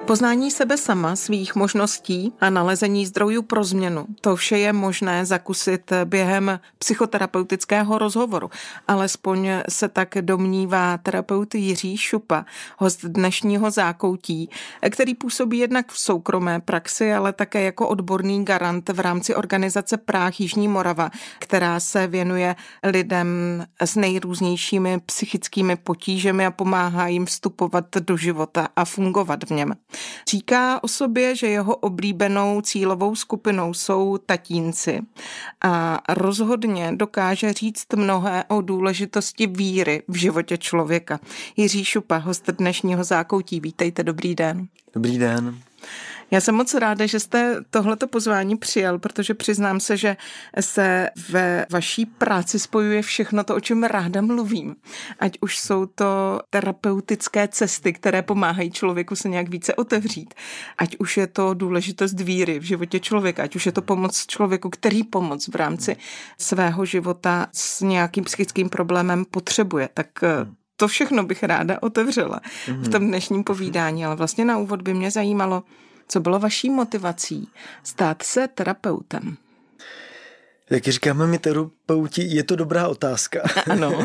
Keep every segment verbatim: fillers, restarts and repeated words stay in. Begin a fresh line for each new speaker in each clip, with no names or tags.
Poznání sebe sama, svých možností a nalezení zdrojů pro změnu. To vše je možné zakusit během psychoterapeutického rozhovoru. Alespoň se tak domnívá terapeut Jiří Šupa, host dnešního Zákoutí, který působí jednak v soukromé praxi, ale také jako odborný garant v rámci organizace Práh Jižní Morava, která se věnuje lidem s nejrůznějšími psychickými potížemi a pomáhá jim vstupovat do života a fungovat v něm. Říká o sobě, že jeho oblíbenou cílovou skupinou jsou tatínci a rozhodně dokáže říct mnohé o důležitosti víry v životě člověka. Jiří Šupa, host dnešního Zákoutí. Vítejte, dobrý den.
Dobrý den.
Já jsem moc ráda, že jste tohleto pozvání přijal, protože přiznám se, že se ve vaší práci spojuje všechno to, o čem ráda mluvím. Ať už jsou to terapeutické cesty, které pomáhají člověku se nějak více otevřít. Ať už je to důležitost víry v životě člověka, ať už je to pomoc člověku, který pomoc v rámci svého života s nějakým psychickým problémem potřebuje. Tak to všechno bych ráda otevřela v tom dnešním povídání, ale vlastně na úvod by mě zajímalo, co bylo vaší motivací stát se terapeutem?
Jak říkáme my terapeuti, je to dobrá otázka.
Ano.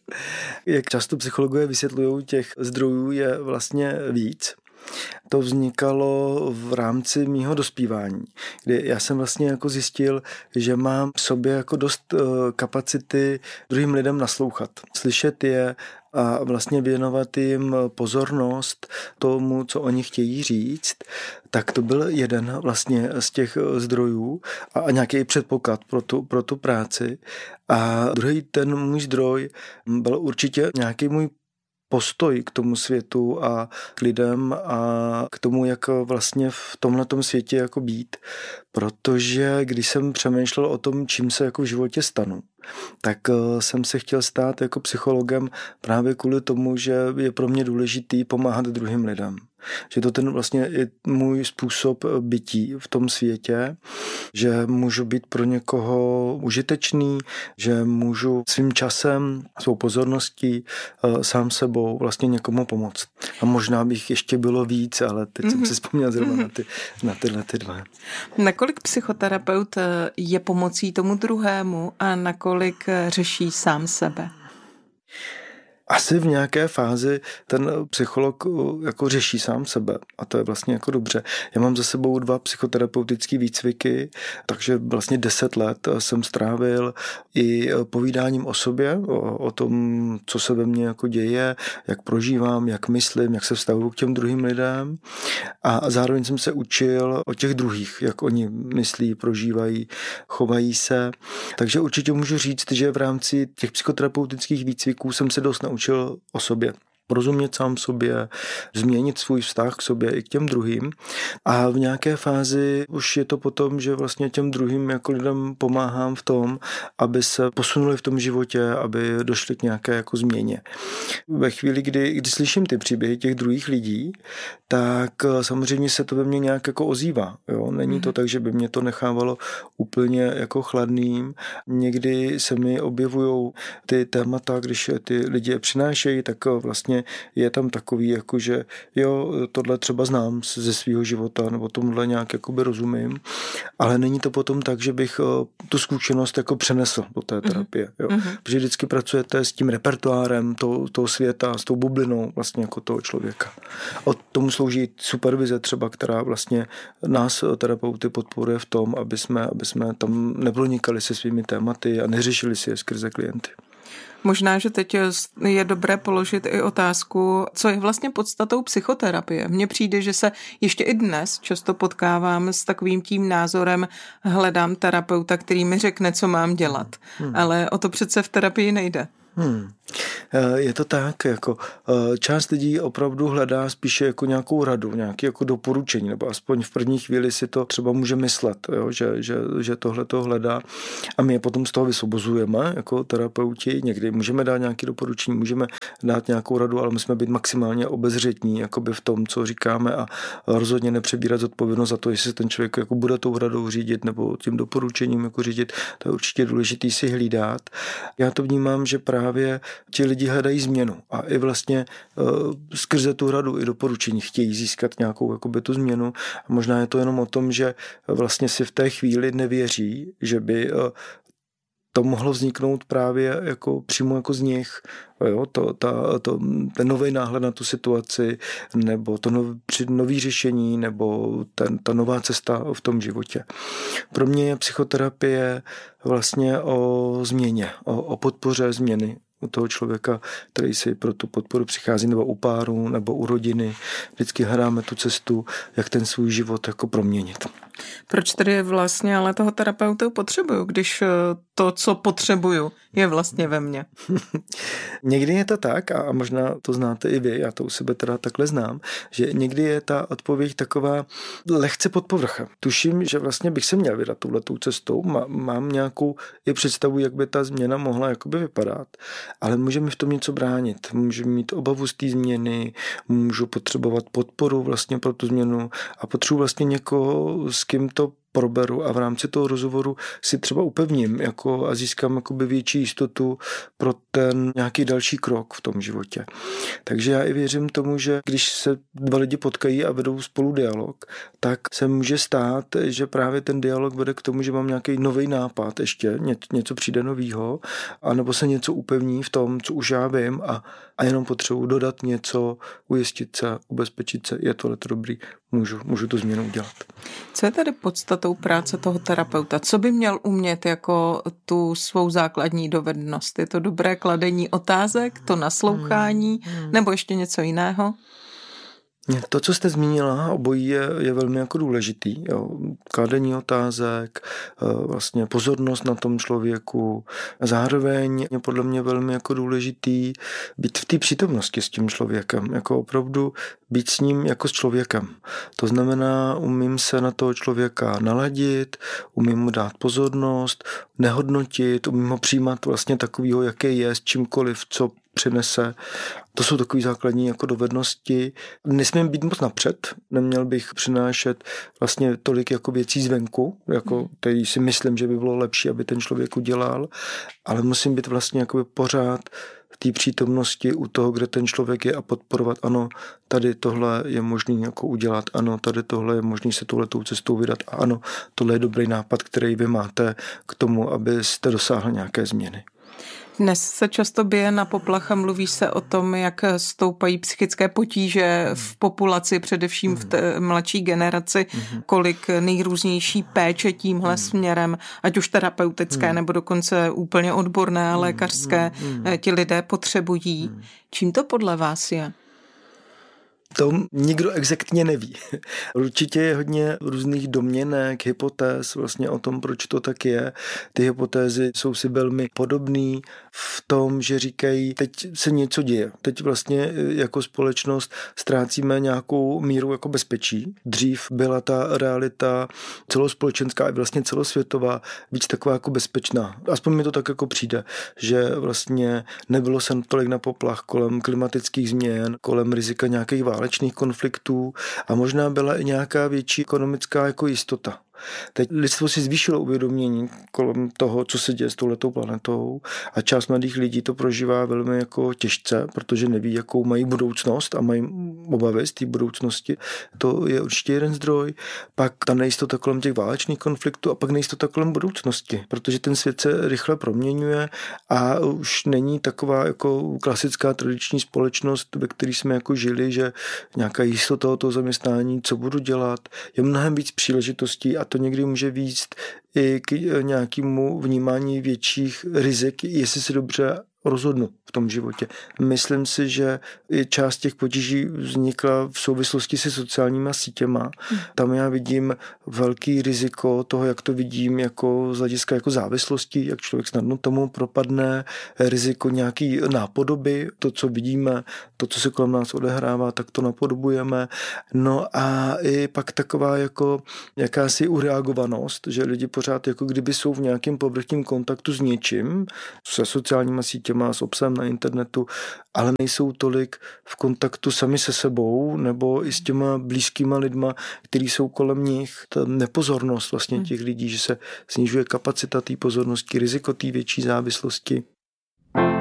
Jak často psychologové vysvětlují, těch zdrojů je vlastně víc. To vznikalo v rámci mýho dospívání, kdy já jsem vlastně jako zjistil, že mám v sobě jako dost kapacity druhým lidem naslouchat, slyšet je a vlastně věnovat jim pozornost tomu, co oni chtějí říct, tak to byl jeden vlastně z těch zdrojů a nějaký předpoklad pro tu, pro tu práci. A druhý ten můj zdroj byl určitě nějaký můj postoj k tomu světu a k lidem a k tomu, jak vlastně v tomhletom světě jako být. Protože když jsem přemýšlel o tom, čím se jako v životě stanu, tak jsem se chtěl stát jako psychologem právě kvůli tomu, že je pro mě důležitý pomáhat druhým lidem. Že to ten vlastně je můj způsob bytí v tom světě, že můžu být pro někoho užitečný, že můžu svým časem, svou pozorností, sám sebou vlastně někomu pomoct. A možná bych ještě bylo víc, ale teď mm-hmm. jsem si vzpomněl zrovna mm-hmm. na, ty, na tyhle ty dva.
Nakolik psychoterapeut je pomocí tomu druhému a nakolik řeší sám sebe?
Asi v nějaké fázi ten psycholog jako řeší sám sebe a to je vlastně jako dobře. Já mám za sebou dva psychoterapeutické výcviky, takže vlastně deset let jsem strávil i povídáním o sobě, o, o tom, co se ve mně jako děje, jak prožívám, jak myslím, jak se vztahuji k těm druhým lidem a zároveň jsem se učil o těch druhých, jak oni myslí, prožívají, chovají se. Takže určitě můžu říct, že v rámci těch psychoterapeutických výcviků jsem se dost naučil učil o sobě. Porozumět sám sobě, změnit svůj vztah k sobě i k těm druhým. A v nějaké fázi už je to potom, že vlastně těm druhým jako lidem pomáhám v tom, aby se posunuli v tom životě, aby došli k nějaké jako změně. Ve chvíli, kdy, kdy slyším ty příběhy těch druhých lidí, tak samozřejmě se to ve mně nějak jako ozývá. Jo? Není to tak, že by mě to nechávalo úplně jako chladným. Někdy se mi objevují ty témata, když ty lidi je přinášejí, tak vlastně je tam takový, jako že jo, tohle třeba znám ze svého života, nebo tomuhle nějak jakoby rozumím, ale není to potom tak, že bych tu zkušenost jako přenesl do té terapie. Jo. Mm-hmm. Protože vždycky pracujete s tím repertoárem toho, toho světa, s tou bublinou vlastně jako toho člověka. A tomu slouží supervize třeba, která vlastně nás terapeuty podporuje v tom, aby jsme, aby jsme tam nepronikali se svými tématy a neřešili si je skrze klienty.
Možná, že teď je dobré položit i otázku, co je vlastně podstatou psychoterapie. Mně přijde, že se ještě i dnes často potkávám s takovým tím názorem, hledám terapeuta, který mi řekne, co mám dělat. Hmm. Ale o to přece v terapii nejde.
Hmm. Je to tak, jako část lidí opravdu hledá spíše jako nějakou radu, nějaké jako doporučení, nebo aspoň v první chvíli si to třeba může myslet, jo, že, že, že tohle to hledá a my je potom z toho vysvobozujeme jako terapeuti. Někdy můžeme dát nějaké doporučení, můžeme dát nějakou radu, ale musíme být maximálně obezřetní jakoby v tom, co říkáme a rozhodně nepřebírat zodpovědnost za to, jestli ten člověk jako bude tou radou řídit nebo tím doporučením jako řídit. To je určitě důležitý si hlídat. Já to vnímám, že právě právě ti lidi hledají změnu a i vlastně uh, skrze tu radu i doporučení chtějí získat nějakou jakoby tu změnu. A možná je to jenom o tom, že vlastně si v té chvíli nevěří, že by uh, to mohlo vzniknout právě jako přímo jako z nich. Jo, to, ta, to, ten nový náhled na tu situaci, nebo to nov, nový řešení, nebo ten, ta nová cesta v tom životě. Pro mě je psychoterapie vlastně o změně, o, o podpoře změny u toho člověka, který si pro tu podporu přichází, nebo u páru, nebo u rodiny. Vždycky hledáme tu cestu, jak ten svůj život jako proměnit.
Proč tedy vlastně ale toho terapeuta potřebuju, když to, co potřebuju, je vlastně ve mně?
Někdy je to tak, a možná to znáte i vy, já to u sebe teda takhle znám, že někdy je ta odpověď taková lehce pod povrchem. Tuším, že vlastně bych se měl vydat touhletou cestou, mám nějakou i představu, jak by ta změna mohla jakoby vypadat, ale může mi v tom něco bránit, můžu mít obavu z té změny, můžu potřebovat podporu vlastně pro tu změnu a potřebuji vlastně někoho, s kým to proberu a v rámci toho rozhovoru si třeba upevním jako a získám jakoby větší jistotu pro ten nějaký další krok v tom životě. Takže já i věřím tomu, že když se dva lidi potkají a vedou spolu dialog, tak se může stát, že právě ten dialog vede k tomu, že mám nějaký nový nápad ještě, něco přijde novýho, anebo se něco upevní v tom, co už já vím a, a jenom potřebuji dodat něco, ujistit se, ubezpečit se, je tohle dobrý, můžu, můžu tu změnu udělat.
Co je tedy podstatou práce toho terapeuta? Co by měl umět jako tu svou základní dovednost? Je to dobré kladení otázek, to naslouchání, nebo ještě něco jiného?
To, co jste zmínila, obojí je, je velmi jako důležitý. Jo. Kladení otázek, vlastně pozornost na tom člověku. A zároveň je podle mě velmi jako důležitý být v té přítomnosti s tím člověkem. Jako opravdu být s ním jako s člověkem. To znamená, umím se na toho člověka naladit, umím mu dát pozornost, nehodnotit, umím ho přijímat vlastně takovýho, jaký je, s čímkoliv, co přinese. To jsou takové základní jako dovednosti. Nesmím být moc napřed, neměl bych přinášet vlastně tolik jako věcí zvenku, jako který si myslím, že by bylo lepší, aby ten člověk udělal, ale musím být vlastně jako pořád v té přítomnosti u toho, kde ten člověk je a podporovat, ano, tady tohle je možný jako udělat, ano, tady tohle je možný se touhletou cestou vydat a ano, tohle je dobrý nápad, který vy máte k tomu, abyste dosáhli nějaké změny.
Dnes se často bije na poplach a mluví se o tom, jak stoupají psychické potíže v populaci, především v té mladší generaci, kolik nejrůznější péče tímhle směrem, ať už terapeutické nebo dokonce úplně odborné, lékařské, ti lidé potřebují. Čím to podle vás je?
To nikdo exaktně neví. Určitě je hodně různých domněnek, hypotéz vlastně o tom, proč to tak je. Ty hypotézy jsou si velmi podobné v tom, že říkají, teď se něco děje. Teď vlastně jako společnost ztrácíme nějakou míru jako bezpečí. Dřív byla ta realita celospolečenská i vlastně celosvětová víc taková jako bezpečná. Aspoň mi to tak jako přijde, že vlastně nebylo se tolik na poplach kolem klimatických změn, kolem rizika nějakých válečných konfliktů a možná byla i nějaká větší ekonomická jako jistota. Teď lidstvo si zvýšilo uvědomění kolem toho, co se děje s touhletou planetou a část mladých lidí to prožívá velmi jako těžce, protože neví, jakou mají budoucnost a mají obavy z té budoucnosti. To je určitě jeden zdroj. Pak ta nejistota kolem těch válečných konfliktů a pak nejistota kolem budoucnosti, protože ten svět se rychle proměňuje a už není taková jako klasická tradiční společnost, ve které jsme jako žili, že nějaká jistota toho zaměstnání, co budu dělat, je mnohem víc příležitostí a to někdy může výjist i k nějakému vnímání větších rizik, jestli si dobře rozhodnu v tom životě. Myslím si, že i část těch potíží vznikla v souvislosti se sociálníma sítěma. Tam já vidím velký riziko toho, jak to vidím jako z hlediska jako závislosti, jak člověk snadno tomu propadne, riziko nějaký nápodoby, to, co vidíme, to, co se kolem nás odehrává, tak to napodobujeme. No a i pak taková jako jakási ureagovanost, že lidi pořád jako kdyby jsou v nějakém povrchním kontaktu s něčím, se sociálníma sítěma, s obsahem na internetu, ale nejsou tolik v kontaktu sami se sebou nebo i s těma blízkýma lidma, kteří jsou kolem nich. Ta nepozornost vlastně těch lidí, že se snižuje kapacita té pozornosti, riziko té větší závislosti.